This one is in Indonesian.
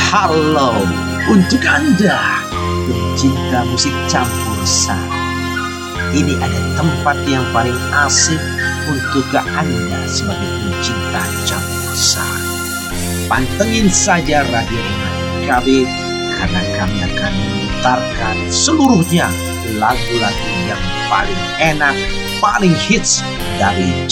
Halo untuk Anda pencinta musik campur sari. Ini ada tempat yang paling asik untuk Anda sebagai pencinta campur sari. Pantengin saja Radio KB karena kami akan memutarkan seluruhnya lagu-lagu yang paling enak, paling hits dari